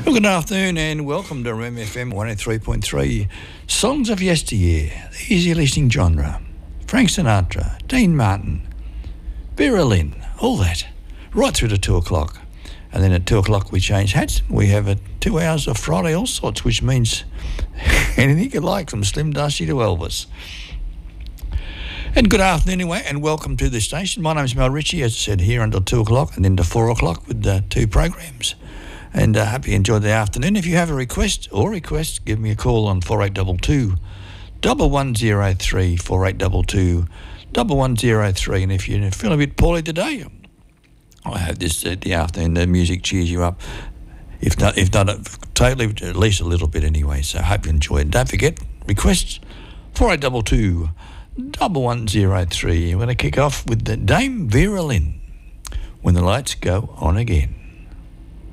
Well, good afternoon and welcome to RMFM 103.3. Songs of yesteryear, the easy listening genre. Frank Sinatra, Dean Martin, Vera Lynn, all that. Right through to 2 o'clock. And then at 2 o'clock we change hats. We have 2 hours of Friday All Sorts, which means anything you like, from Slim Dusty to Elvis. And good afternoon anyway, and welcome to the station. My name's Mel Ritchie, as I said, here until 2 o'clock and then to 4 o'clock with 2 programs. And hope you enjoyed the afternoon. If you have a request, give me a call on 4822 1103, 4822 1103. And if you feel a bit poorly today, I hope the afternoon, the music cheers you up. If not totally, at least a little bit anyway. So I hope you enjoy it. Don't forget, requests, 4822 1103. We're going to kick off with the Dame Vera Lynn, When the Lights Go On Again.